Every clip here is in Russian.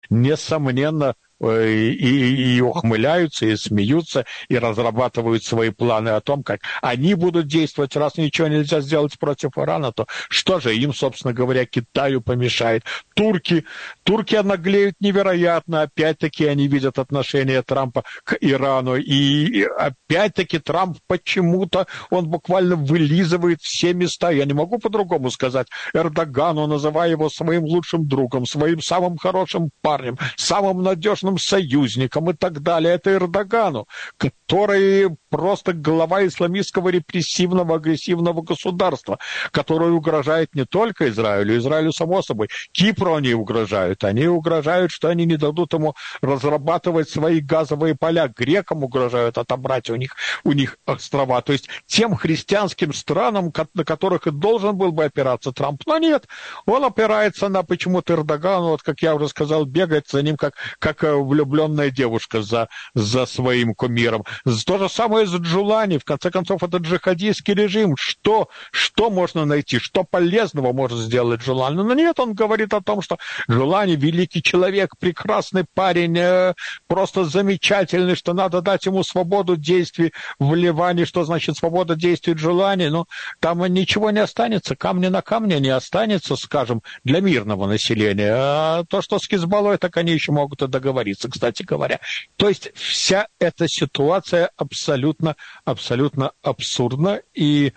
несомненно, и ухмыляются, и смеются, и разрабатывают свои планы о том, как они будут действовать, раз ничего нельзя сделать против Ирана, то что же им, собственно говоря, Китаю помешает? Турки наглеют невероятно, опять-таки они видят отношение Трампа к Ирану, и опять-таки Трамп почему-то, он буквально вылизывает все места, я не могу по-другому сказать, Эрдогану, называя его своим лучшим другом, своим самым хорошим парнем, самым надежным союзником и так далее. Это Эрдогану, который просто глава исламистского репрессивного, агрессивного государства, который угрожает не только Израилю само собой, Кипру они угрожают, что они не дадут ему разрабатывать свои газовые поля, грекам угрожают отобрать у них острова, то есть тем христианским странам, на которых и должен был бы опираться Трамп, но нет, он опирается на почему-то Эрдогану, вот как я уже сказал, бегает за ним как влюбленная девушка за своим кумиром. То же самое с Джулани, в конце концов, это джихадистский режим. Что можно найти, что полезного может сделать Джулани? Но нет, он говорит о том, что Джулани великий человек, прекрасный парень, просто замечательный, что надо дать ему свободу действий в Ливане. Что значит свобода действий Джулани? Ну, там ничего не останется, камня на камне не останется, скажем, для мирного населения. А то, что с Хизбаллой, так они еще могут и договориться, кстати говоря. То есть вся эта ситуация абсолютно абсурдна, и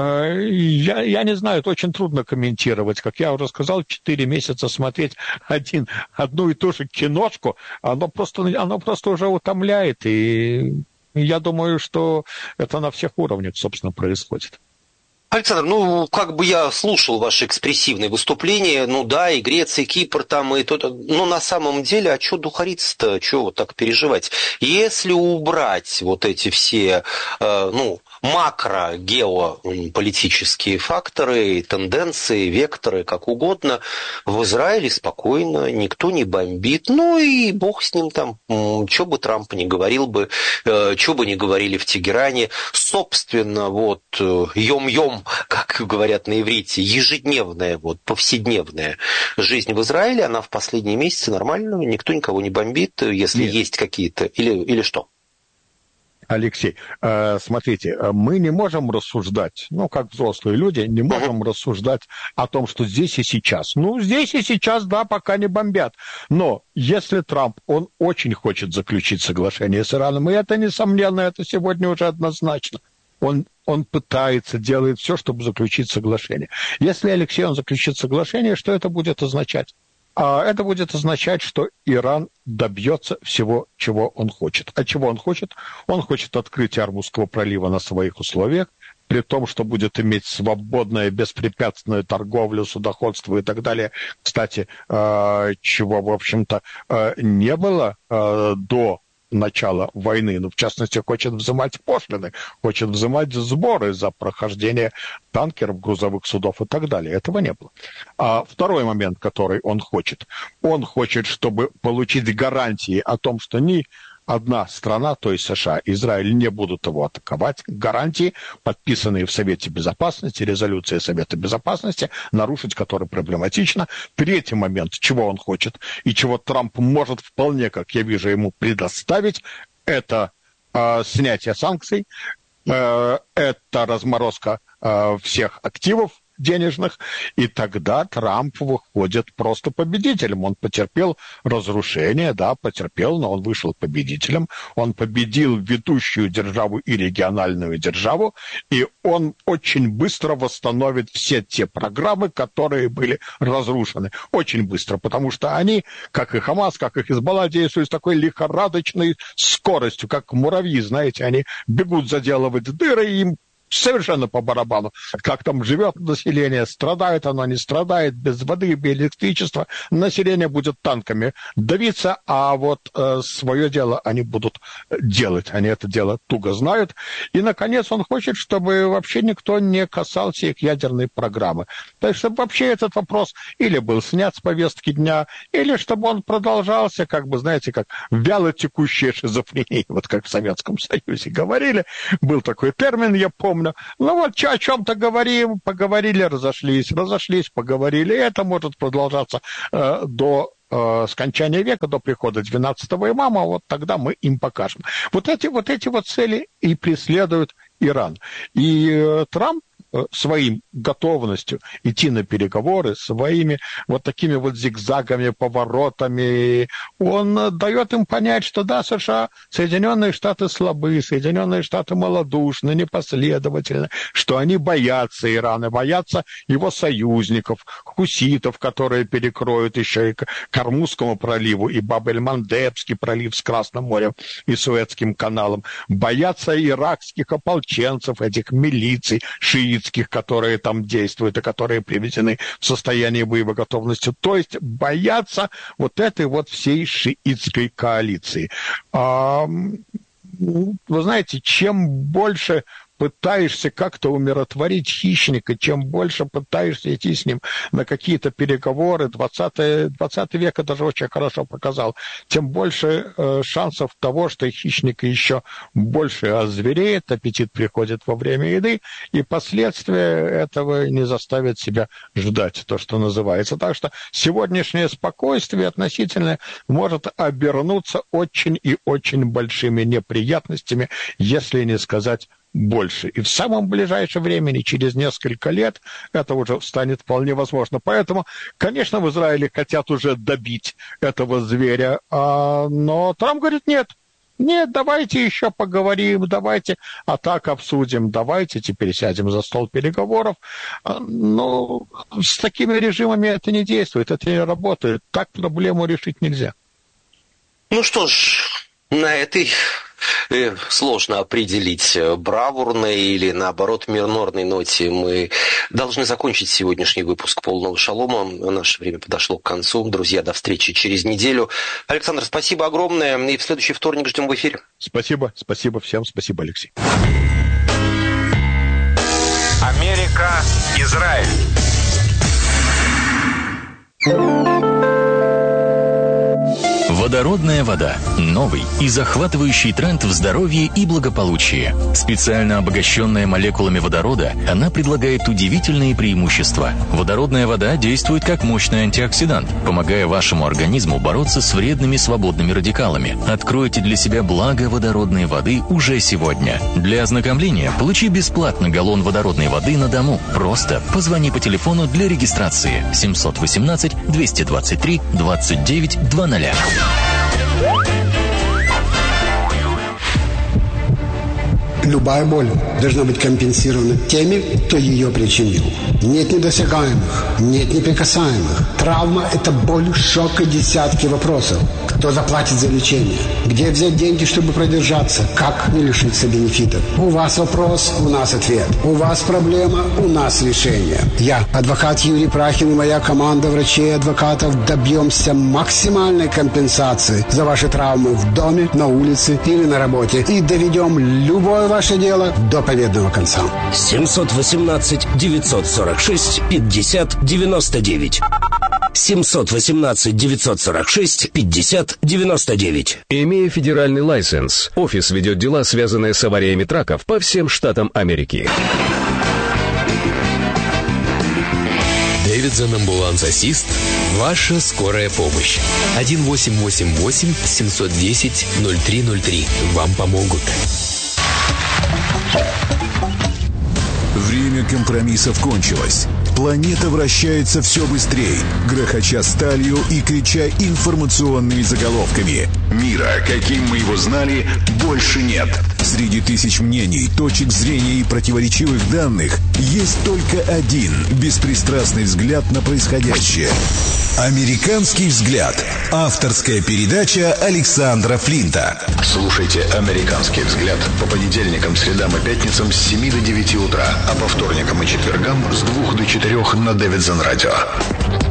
я не знаю, это очень трудно комментировать. Как я уже сказал, 4 месяца смотреть одну и ту же киношку, оно просто уже утомляет, и я думаю, что это на всех уровнях, собственно, происходит. Александр, как бы я слушал ваши экспрессивные выступления, да, и Греция, и Кипр там, и то, но на самом деле, а что духариться-то, что вот так переживать? Если убрать вот эти все, макро-геополитические факторы, тенденции, векторы, как угодно, в Израиле спокойно, никто не бомбит, и бог с ним там, что бы Трамп не говорил бы, что бы ни говорили в Тегеране, собственно, йом-йом, как говорят на иврите, ежедневная, повседневная жизнь в Израиле, она в последние месяцы нормально, никто никого не бомбит, если Нет. Есть какие-то, или что? Алексей, смотрите, мы не можем рассуждать, как взрослые люди, не можем рассуждать о том, что здесь и сейчас. Здесь и сейчас, да, пока не бомбят. Но если Трамп, он очень хочет заключить соглашение с Ираном, и это, несомненно, это сегодня уже однозначно. Он пытается, делает все, чтобы заключить соглашение. Если, Алексей, он заключит соглашение, что это будет означать? Это будет означать, что Иран добьется всего, чего он хочет. А чего он хочет? Он хочет открытия Ормузского пролива на своих условиях, при том, что будет иметь свободную, беспрепятственную торговлю, судоходство и так далее. Кстати, чего, в общем-то, не было до начала войны, в частности, хочет взимать пошлины, хочет взимать сборы за прохождение танкеров, грузовых судов и так далее. Этого не было. Второй момент, который он хочет, чтобы получить гарантии о том, что ни одна страна, то есть США, Израиль, не будут его атаковать. Гарантии, подписанные в Совете Безопасности, резолюция Совета Безопасности, нарушить которые проблематично. Третий момент, чего он хочет, и чего Трамп может вполне, как я вижу, ему предоставить, это снятие санкций, это разморозка всех активов денежных, и тогда Трамп выходит просто победителем. Он потерпел разрушение, но он вышел победителем. Он победил ведущую державу и региональную державу, и он очень быстро восстановит все те программы, которые были разрушены. Очень быстро, потому что они, как и Хамас, как и Хизбалла, действуют с такой лихорадочной скоростью, как муравьи, знаете, они бегут заделывать дыры, и им совершенно по барабану, как там живет население, страдает оно, не страдает, без воды, без электричества, население будет танками давиться, а свое дело они будут делать, они это дело туго знают. И, наконец, он хочет, чтобы вообще никто не касался их ядерной программы. То есть, чтобы вообще этот вопрос или был снят с повестки дня, или чтобы он продолжался, как вяло текущая шизофрения, как в Советском Союзе говорили. Был такой термин, я помню. О чем-то поговорили, разошлись, поговорили. И это может продолжаться до скончания века, до прихода 12-го имама, вот тогда мы им покажем. Вот эти цели и преследует Иран. И Трамп своим готовностью идти на переговоры, своими вот такими вот зигзагами, поворотами, он дает им понять, что да, США, Соединенные Штаты слабы, Соединенные Штаты малодушны, непоследовательны, что они боятся Ирана, боятся его союзников, хуситов, которые перекроют еще и Кормузскому проливу, и Баб-эль-Мандебский пролив с Красным морем и Суэцким каналом, боятся иракских ополченцев, этих милиций, шиитских, которые там действуют и которые приведены в состояние боевой готовности. То есть боятся вот этой вот всей шиитской коалиции. Вы знаете, чем больше пытаешься как-то умиротворить хищника, чем больше пытаешься идти с ним на какие-то переговоры, 20 век это же очень хорошо показал, тем больше шансов того, что хищник еще больше озвереет, аппетит приходит во время еды, и последствия этого не заставят себя ждать, то, что называется. Так что сегодняшнее спокойствие относительно может обернуться очень и очень большими неприятностями, если не сказать больше. И в самом ближайшем времени, через несколько лет, это уже станет вполне возможно. Поэтому, конечно, в Израиле хотят уже добить этого зверя, но Трамп говорит, нет, давайте еще поговорим, давайте так обсудим, давайте теперь сядем за стол переговоров. Но с такими режимами это не действует, это не работает. Так проблему решить нельзя. Ну что ж, на этой сложно определить, бравурной или, наоборот, минорной ноте мы должны закончить сегодняшний выпуск «Полного шалома». Наше время подошло к концу. Друзья, до встречи через неделю. Александр, спасибо огромное. И в следующий вторник ждем в эфире. Спасибо всем. Спасибо, Алексей. Америка, Израиль. Водородная вода. Новый и захватывающий тренд в здоровье и благополучии. Специально обогащенная молекулами водорода, она предлагает удивительные преимущества. Водородная вода действует как мощный антиоксидант, помогая вашему организму бороться с вредными свободными радикалами. Откройте для себя благо водородной воды уже сегодня. Для ознакомления получи бесплатно галлон водородной воды на дому. Просто позвони по телефону для регистрации 718-223-2900. Любая боль должна быть компенсирована теми, кто ее причинил. Нет недосягаемых, нет неприкасаемых. Травма – это боль, шок и десятки вопросов. Кто заплатит за лечение? Где взять деньги, чтобы продержаться? Как не лишиться бенефитов? У вас вопрос, у нас ответ. У вас проблема, у нас решение. Я, адвокат Юрий Прахин и моя команда врачей и адвокатов добьемся максимальной компенсации за ваши травмы в доме, на улице или на работе. И доведем любое ваше дело до победного конца. 718-946-50-99. 718-946-50-99. Имея федеральный лайсенс, офис ведет дела, связанные с авариями траков по всем штатам Америки. Дэвидсон Амбуланс Ассист. Ваша скорая помощь. 1-888-710-0303. Вам помогут. Время компромиссов кончилось. Планета вращается все быстрее, грохоча сталью и крича информационными заголовками. Мира, каким мы его знали, больше нет. Среди тысяч мнений, точек зрения и противоречивых данных есть только один беспристрастный взгляд на происходящее. «Американский взгляд». Авторская передача Александра Флинта. Слушайте «Американский взгляд» по понедельникам, средам и пятницам с 7 до 9 утра, а по вторникам и четвергам с 2 до 4 на Дэвидсон Радио.